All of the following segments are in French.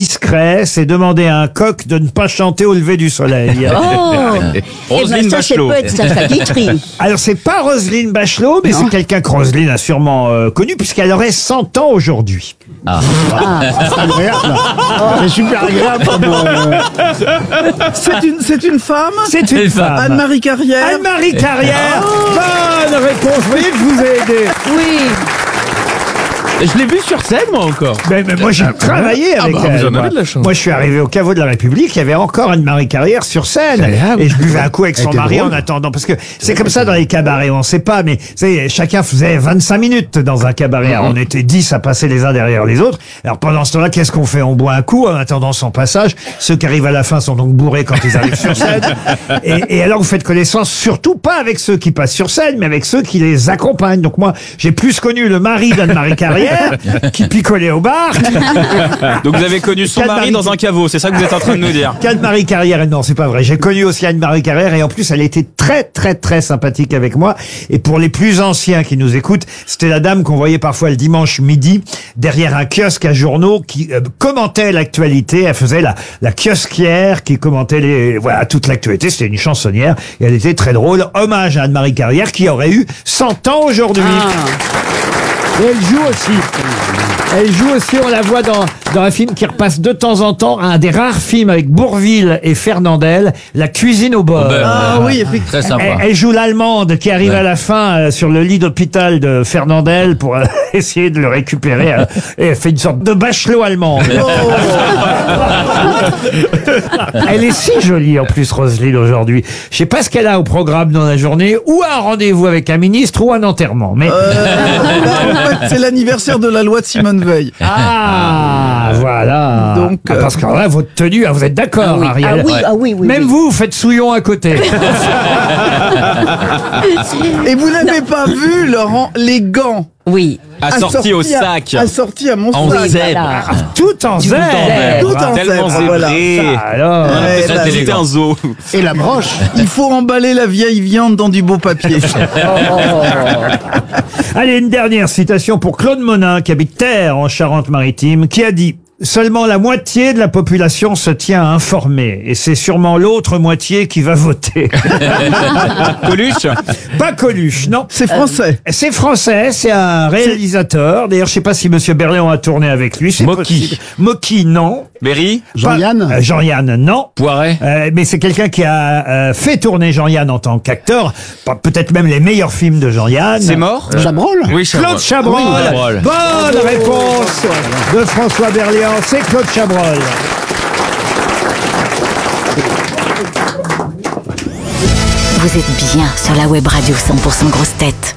indiscret, c'est demander à un coq de ne pas chanter au lever du soleil. Roselyne Bachelot. Ça peut être Sacha Guitry. Alors, c'est pas Roselyne Bachelot, mais c'est quelqu'un que Roselyne a sûrement connu, puisqu'elle aurait 100 ans aujourd'hui. C'est agréable. C'est super agréable. C'est une femme. C'est une femme. Anne-Marie Carrière. Anne-Marie Carrière. Bonne réponse. Vous voyez que je vous ai aidé. Oui. Je l'ai vu sur scène, moi, encore. Mais moi, j'ai travaillé avec elle. vous en avez de la chance. Moi, je suis arrivé au caveau de la République, il y avait encore Anne-Marie Carrière sur scène. Et je buvais un coup avec son mari en attendant. Parce que c'est comme ça dans les cabarets, on sait pas, mais chacun faisait 25 minutes dans un cabaret. Alors, on était 10 à passer les uns derrière les autres. Alors, pendant ce temps-là, qu'est-ce qu'on fait? On boit un coup en attendant son passage. Ceux qui arrivent à la fin sont donc bourrés quand ils arrivent sur scène. Et alors, vous faites connaissance surtout pas avec ceux qui passent sur scène, mais avec ceux qui les accompagnent. Donc moi, j'ai plus connu le mari d'Anne-Marie Carrière qui picolait au bar. Donc vous avez connu son mari dans un caveau, c'est ça que vous êtes en train de nous dire? Anne-Marie Carrière, non, c'est pas vrai. J'ai connu aussi Anne-Marie Carrière et en plus, elle était très, très, très sympathique avec moi. Et pour les plus anciens qui nous écoutent, c'était la dame qu'on voyait parfois le dimanche midi derrière un kiosque à journaux qui commentait l'actualité. Elle faisait la kiosquière qui commentait toute l'actualité. C'était une chansonnière et elle était très drôle. Hommage à Anne-Marie Carrière qui aurait eu 100 ans aujourd'hui. Et elle joue aussi, on la voit dans un film qui repasse de temps en temps, un des rares films avec Bourvil et Fernandel, La cuisine au beurre. Ah oui, effectivement. Très sympa. Elle joue l'Allemande qui arrive à la fin sur le lit d'hôpital de Fernandel pour essayer de le récupérer. Et elle fait une sorte de Bachelot allemande. Elle est si jolie en plus, Roselyne, aujourd'hui. Je sais pas ce qu'elle a au programme dans la journée, ou un rendez-vous avec un ministre ou un enterrement. Mais En fait, c'est l'anniversaire de la loi de Simone Veil. voilà. Donc, Parce que là, votre tenue, vous êtes d'accord, Ariel? Oui. Même vous faites souillon à côté. Et vous n'avez pas vu, Laurent, les gants Oui. Assorti au sac. Assorti à mon En sac. zèbre. Tout en zèbre. Tout en Tellement zèbre, voilà. zébré. Alors, Ouais, Ça, là, c'était un zoo. Et la broche. il faut emballer la vieille viande dans du beau papier. allez, une dernière citation pour Claude Monin, qui habite Terre, en Charente-Maritime, qui a dit: seulement la moitié de la population se tient à informer, et c'est sûrement l'autre moitié qui va voter. Coluche. Pas Coluche, non. C'est français. C'est français, c'est un réalisateur. D'ailleurs, je sais pas si Monsieur Berléand a tourné avec lui. C'est Mocky. possible. Mocky, non. Berry. Jean-Yann. Pas- Jean-Yann, non. Poiret. Mais c'est quelqu'un qui a fait tourner Jean-Yann en tant qu'acteur. Peut-être même les meilleurs films de Jean-Yann. C'est mort. Chabrol. Oui, Claude Chabrol. Oui, Chabrol. Bonne réponse de François Berléand. C'est Claude Chabrol. Vous êtes bien sur la web radio 100% grosse tête.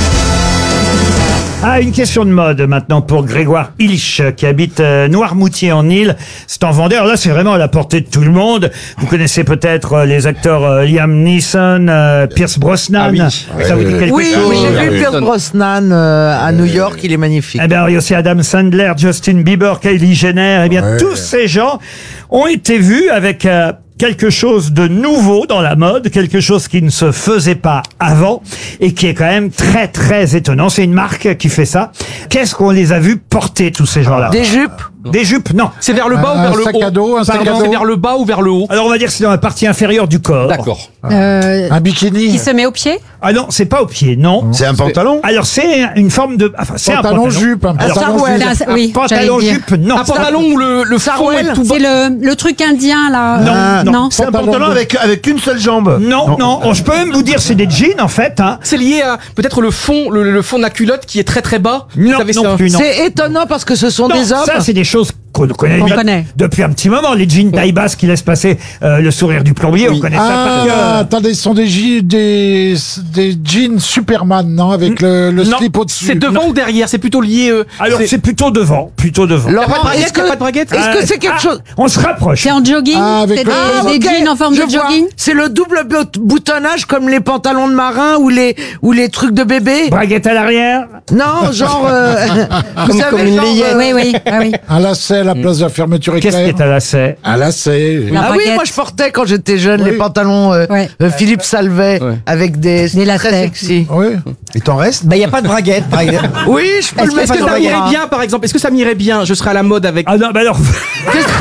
Ah, une question de mode maintenant pour Grégoire Ilch qui habite Noirmoutier en Île. C'est en Vendée. Alors là, c'est vraiment à la portée de tout le monde. Vous connaissez peut-être les acteurs Liam Neeson, Pierce Brosnan. Ça vous dit quelque Oui, chose? j'ai vu Pierce Brosnan à New York, il est magnifique. Eh bien, il y a aussi Adam Sandler, Justin Bieber, Kylie Jenner. Eh bien, tous ces gens ont été vus avec quelque chose de nouveau dans la mode, quelque chose qui ne se faisait pas avant et qui est quand même très très étonnant. C'est une marque qui fait ça. Qu'est-ce qu'on les a vus porter, tous ces gens-là? Des jupes. Des jupes, non. C'est vers le bas ou vers le sac haut? à dos, un sac à Pardon, dos. c'est vers le bas ou vers le haut? Alors on va dire que c'est dans la partie inférieure du corps. D'accord. Un bikini. Qui se met au pied? Ah non, c'est pas au pied, non. C'est un pantalon? Alors c'est une forme de... Enfin, c'est Pantalon un pantalon. jupe. Un Alors, pantalon Sarouel. jupe. Oui, pantalon j'allais dire. jupe, non. Un pantalon où le fond est tout bas. C'est le truc indien, là. Non. C'est un Pantalon pantalon avec une seule jambe. Non. Je peux même vous dire c'est des jeans en fait. Hein. C'est lié à peut-être le fond de la culotte qui est très très bas. Non, Vous savez, non c'est un- plus, non. C'est étonnant parce que ce sont Non, des hommes. ça c'est des choses qu'on connaît, On bien connaît. depuis un petit moment. Les jeans taille basse qui laissent passer le sourire du plombier, on connaît ça par cœur. Attendez, ce sont des jeans Superman, non? Avec le Non, slip au-dessus. C'est devant ou derrière? C'est plutôt lié. Alors c'est plutôt devant, Laurent, Est-ce est-ce que qu'il y a pas de braguette? est-ce que c'est quelque chose? On se rapproche. C'est en jogging? Ah, avec C'est le- des ok, jeans en forme je de vois. jogging? C'est le double boutonnage comme les pantalons de marin ou les trucs de bébé. Braguette à l'arrière. Non, genre vous savez, comme une genre, layette. Oui. Ah oui. Un lacet à la place de la fermeture Qu'est-ce qui éclair. est à lacet? Un lacet. La Ah oui, braguette. moi je portais quand j'étais jeune Oui. les pantalons Ouais. Philippe Salvet avec des très lacets. sexy. Oui. Il t'en reste? Bah, il n'y a pas de braguette, par exemple. Oui, je peux le Est-ce mettre que dans ça la m'irait bien, par exemple? Est-ce que ça m'irait bien? Je serais à la mode avec. Ah non, bah alors.